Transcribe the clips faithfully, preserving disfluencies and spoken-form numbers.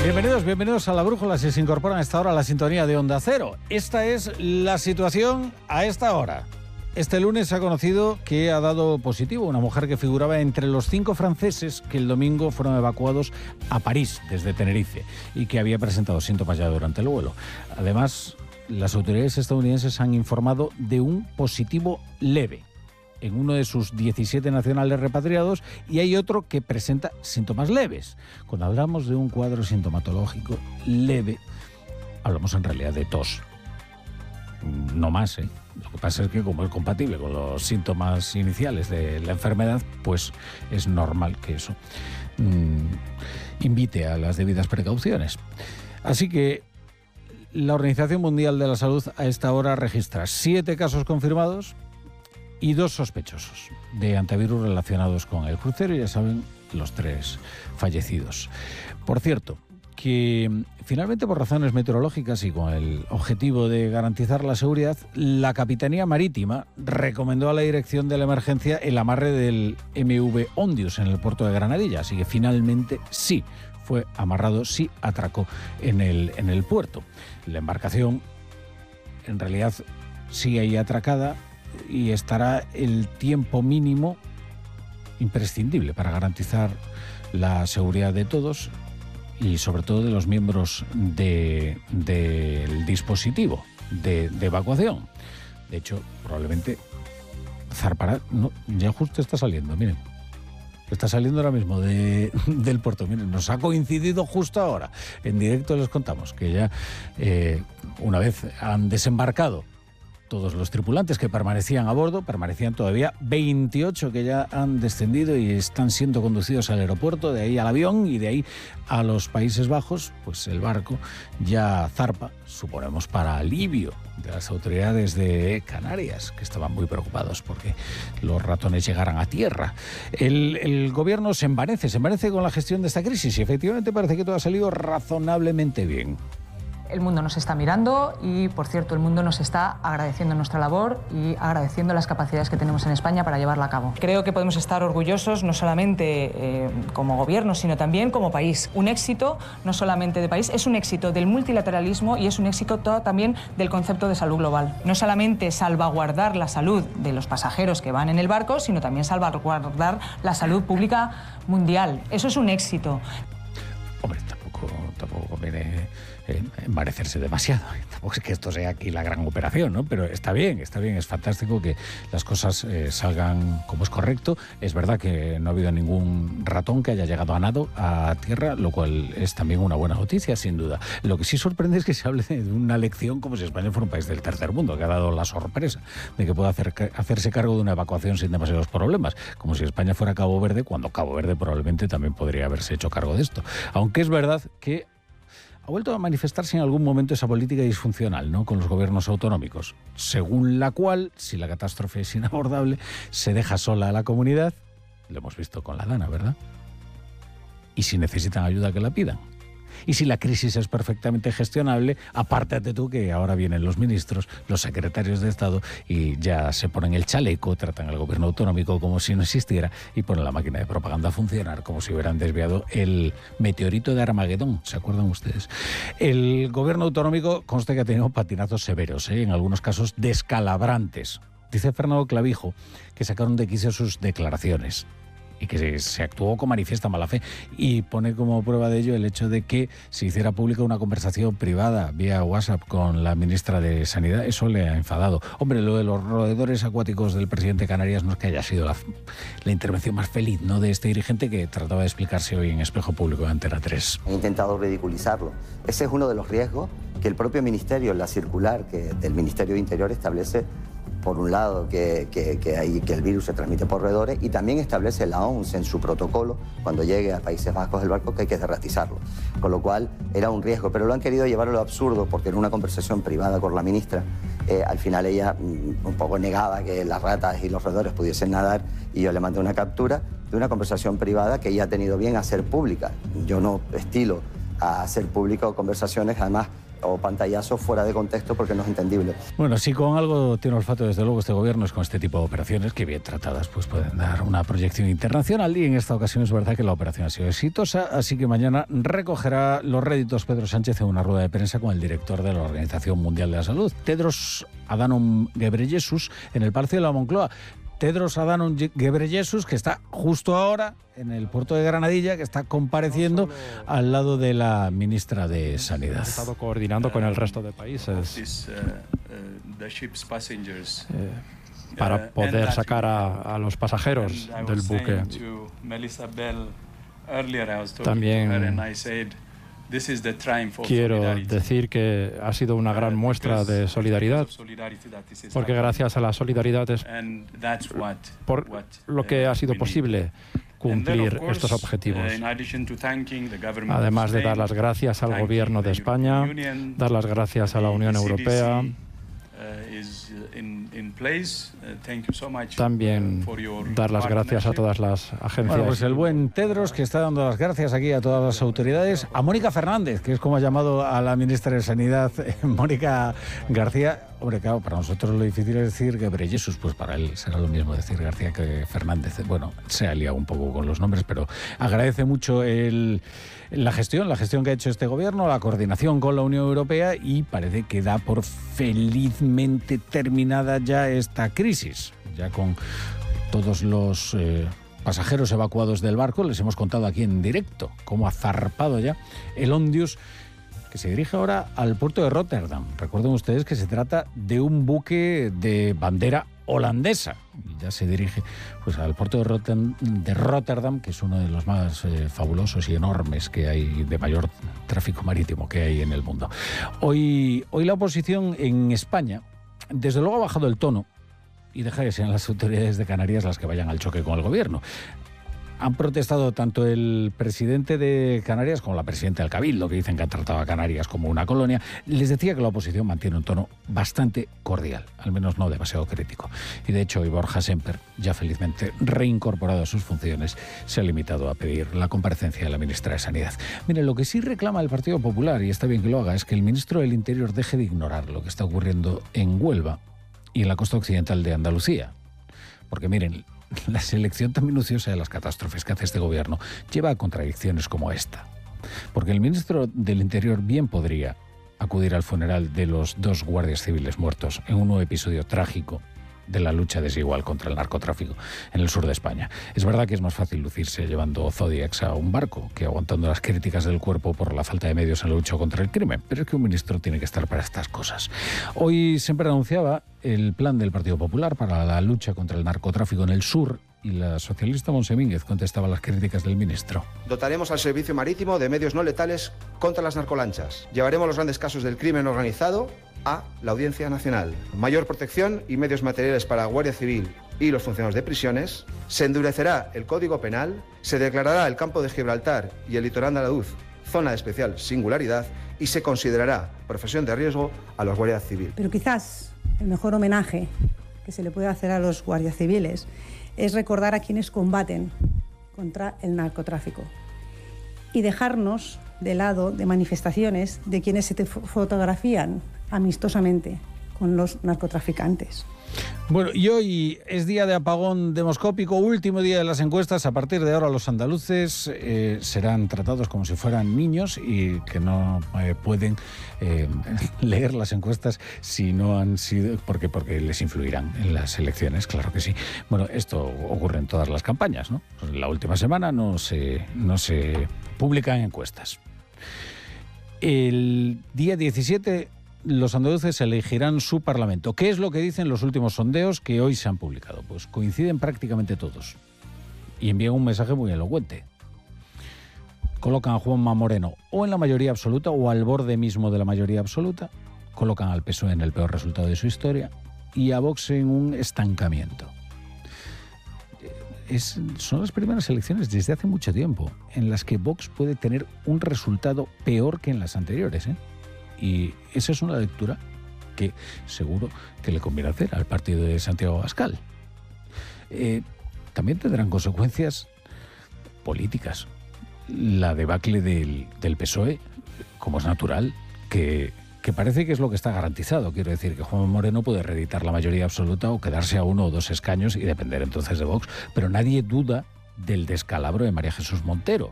Bienvenidos, bienvenidos a La Brújula, si se incorporan a esta hora a la sintonía de Onda Cero. Esta es la situación a esta hora. Este lunes se ha conocido que ha dado positivo una mujer que figuraba entre los cinco franceses que el domingo fueron evacuados a París desde Tenerife y que había presentado síntomas ya durante el vuelo. Además, las autoridades estadounidenses han informado de un positivo leve en uno de sus diecisiete nacionales repatriados, y hay otro que presenta síntomas leves. Cuando hablamos de un cuadro sintomatológico leve, hablamos en realidad de tos. No más, ¿eh? Lo que pasa es que como es compatible con los síntomas iniciales de la enfermedad, pues es normal que eso mmm, invite a las debidas precauciones. Así que la Organización Mundial de la Salud a esta hora registra siete casos confirmados y dos sospechosos de antivirus relacionados con el crucero, y ya saben, los tres fallecidos. Por cierto, que finalmente, por razones meteorológicas y con el objetivo de garantizar la seguridad, la Capitanía Marítima recomendó a la Dirección de la Emergencia el amarre del M V Ondius en el puerto de Granadilla, así que finalmente sí fue amarrado, sí atracó en el, en el puerto. La embarcación en realidad sigue ahí atracada y estará el tiempo mínimo imprescindible para garantizar la seguridad de todos y sobre todo de los miembros de, del dispositivo de, de evacuación. De hecho, probablemente zarpará, no, ya justo está saliendo, miren. Está saliendo ahora mismo de, del puerto. Miren, nos ha coincidido justo ahora. En directo les contamos que ya eh, una vez han desembarcado todos los tripulantes que permanecían a bordo, permanecían todavía veintiocho que ya han descendido y están siendo conducidos al aeropuerto, de ahí al avión y de ahí a los Países Bajos. Pues el barco ya zarpa, suponemos para alivio de las autoridades de Canarias, que estaban muy preocupados porque los ratones llegaran a tierra. El, el gobierno se envanece, se envanece con la gestión de esta crisis y efectivamente parece que todo ha salido razonablemente bien. El mundo nos está mirando y, por cierto, el mundo nos está agradeciendo nuestra labor y agradeciendo las capacidades que tenemos en España para llevarla a cabo. Creo que podemos estar orgullosos no solamente eh, como gobierno, sino también como país. Un éxito no solamente de país, es un éxito del multilateralismo y es un éxito todo también del concepto de salud global. No solamente salvaguardar la salud de los pasajeros que van en el barco, sino también salvaguardar la salud pública mundial. Eso es un éxito. Hombre, tampoco, tampoco conviene eh, envanecerse demasiado. Tampoco es que esto sea aquí la gran operación, ¿no? Pero está bien, está bien, es fantástico que las cosas eh, salgan como es correcto. Es verdad que no ha habido ningún ratón que haya llegado a nado a tierra, lo cual es también una buena noticia, sin duda. Lo que sí sorprende es que se hable de una lección como si España fuera un país del tercer mundo, que ha dado la sorpresa de que pueda hacer, hacerse cargo de una evacuación sin demasiados problemas, como si España fuera Cabo Verde, cuando Cabo Verde probablemente también podría haberse hecho cargo de esto. Aunque es verdad que ha vuelto a manifestarse en algún momento esa política disfuncional, ¿no?, con los gobiernos autonómicos, según la cual, si la catástrofe es inabordable, se deja sola a la comunidad, lo hemos visto con la Dana, ¿verdad? Y si necesitan ayuda, que la pidan. Y si la crisis es perfectamente gestionable, apártate tú que ahora vienen los ministros, los secretarios de Estado y ya se ponen el chaleco, tratan al gobierno autonómico como si no existiera y ponen la máquina de propaganda a funcionar como si hubieran desviado el meteorito de Armagedón, ¿se acuerdan ustedes? El gobierno autonómico consta que ha tenido patinazos severos, ¿eh? En algunos casos descalabrantes. Dice Fernando Clavijo que sacaron de quicio sus declaraciones y que se, se actuó con manifiesta mala fe, y pone como prueba de ello el hecho de que se hiciera pública una conversación privada vía WhatsApp con la ministra de Sanidad. Eso le ha enfadado. Hombre, lo de los roedores acuáticos del presidente de Canarias no es que haya sido la, la intervención más feliz, ¿no?, de este dirigente, que trataba de explicarse hoy en Espejo Público de Antena tres. He intentado ridiculizarlo. Ese es uno de los riesgos que el propio ministerio, la circular que del Ministerio de Interior establece. Por un lado, que, que, que, hay, que el virus se transmite por roedores, y también establece la O M S en su protocolo, cuando llegue a Países Bajos el barco, que hay que derratizarlo. Con lo cual, era un riesgo, pero lo han querido llevar a lo absurdo, porque en una conversación privada con la ministra, eh, al final ella mm, un poco negaba que las ratas y los roedores pudiesen nadar, y yo le mandé una captura de una conversación privada que ella ha tenido bien hacer pública. Yo no estilo a hacer público conversaciones, además o pantallazos fuera de contexto porque no es entendible. Bueno, si con algo tiene olfato desde luego este gobierno es con este tipo de operaciones que bien tratadas pues pueden dar una proyección internacional, y en esta ocasión es verdad que la operación ha sido exitosa, así que mañana recogerá los réditos Pedro Sánchez en una rueda de prensa con el director de la Organización Mundial de la Salud, Tedros Adhanom Ghebreyesus, en el Palacio de la Moncloa. Tedros Adhanom Ghebreyesus, que está justo ahora en el puerto de Granadilla, que está compareciendo no solo... al lado de la ministra de Sanidad. Ha estado coordinando con el resto de países eh, para poder sacar a, a los pasajeros del buque. También quiero decir que ha sido una gran muestra de solidaridad, porque gracias a la solidaridad es por lo que ha sido posible cumplir estos objetivos. Además de dar las gracias al Gobierno de España, dar las gracias a la Unión Europea, también dar las gracias a todas las agencias. Bueno, pues el buen Tedros, que está dando las gracias aquí a todas las autoridades, a Mónica Fernández, que es como ha llamado a la ministra de Sanidad, Mónica García. Hombre, claro, para nosotros lo difícil es decir Ghebreyesus, pues para él será lo mismo decir García que Fernández. Bueno, se ha liado un poco con los nombres, pero agradece mucho el, la gestión, la gestión que ha hecho este gobierno, la coordinación con la Unión Europea, y parece que da por felizmente terminada ya esta crisis, ya con todos los eh, pasajeros evacuados del barco. Les hemos contado aquí en directo cómo ha zarpado ya el Ondius, que se dirige ahora al puerto de Rotterdam. Recuerden ustedes que se trata de un buque de bandera holandesa. Y ya se dirige pues al puerto de Rotterdam, de Rotterdam, que es uno de los más eh, fabulosos y enormes que hay, de mayor tráfico marítimo que hay en el mundo. Hoy, hoy la oposición en España, desde luego, ha bajado el tono y deja que sean las autoridades de Canarias las que vayan al choque con el gobierno. Han protestado tanto el presidente de Canarias como la presidenta del Cabildo, que dicen que han tratado a Canarias como una colonia. Les decía que la oposición mantiene un tono bastante cordial, al menos no demasiado crítico. Y de hecho, hoy Borja Semper, ya felizmente reincorporado a sus funciones, se ha limitado a pedir la comparecencia de la ministra de Sanidad. Miren, lo que sí reclama el Partido Popular, y está bien que lo haga, es que el ministro del Interior deje de ignorar lo que está ocurriendo en Huelva y en la costa occidental de Andalucía. Porque miren, la selección tan minuciosa de las catástrofes que hace este gobierno lleva a contradicciones como esta. Porque el ministro del Interior bien podría acudir al funeral de los dos guardias civiles muertos en un nuevo episodio trágico de la lucha desigual contra el narcotráfico en el sur de España. Es verdad que es más fácil lucirse llevando Zodiacs a un barco que aguantando las críticas del cuerpo por la falta de medios en la lucha contra el crimen, pero es que un ministro tiene que estar para estas cosas. Hoy siempre anunciaba el plan del Partido Popular para la lucha contra el narcotráfico en el sur, y la socialista Montse Mínguez contestaba las críticas del ministro. Dotaremos al servicio marítimo de medios no letales contra las narcolanchas. Llevaremos los grandes casos del crimen organizado a la Audiencia Nacional. Mayor protección y medios materiales para la Guardia Civil y los funcionarios de prisiones. Se endurecerá el Código Penal. Se declarará el campo de Gibraltar y el litoral andaluz zona de especial singularidad y se considerará profesión de riesgo a los guardias civiles. Pero quizás el mejor homenaje que se le puede hacer a los guardias civiles es recordar a quienes combaten contra el narcotráfico y dejarnos de lado de manifestaciones de quienes se te fotografían amistosamente con los narcotraficantes. Bueno, y hoy es día de apagón demoscópico, último día de las encuestas. A partir de ahora los andaluces eh, serán tratados como si fueran niños y que no eh, pueden eh, leer las encuestas si no han sido, porque, porque les influirán en las elecciones, claro que sí. Bueno, esto ocurre en todas las campañas, ¿no? Pues la última semana no se, no se publican encuestas. El día diecisiete los andaluces elegirán su parlamento. ¿Qué es lo que dicen los últimos sondeos que hoy se han publicado? Pues coinciden prácticamente todos y envían un mensaje muy elocuente. Colocan a Juanma Moreno o en la mayoría absoluta o al borde mismo de la mayoría absoluta. Colocan al P S O E en el peor resultado de su historia y a Vox en un estancamiento. Es, son las primeras elecciones desde hace mucho tiempo en las que Vox puede tener un resultado peor que en las anteriores, ¿eh? Y esa es una lectura que seguro que le conviene hacer al partido de Santiago Abascal. Eh, también tendrán consecuencias políticas. La debacle del, del P S O E, como es natural, que que parece que es lo que está garantizado. Quiero decir que Juan Moreno puede reeditar la mayoría absoluta o quedarse a uno o dos escaños y depender entonces de Vox, pero nadie duda del descalabro de María Jesús Montero.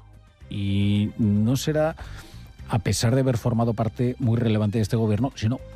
Y no será, a pesar de haber formado parte muy relevante de este gobierno, sino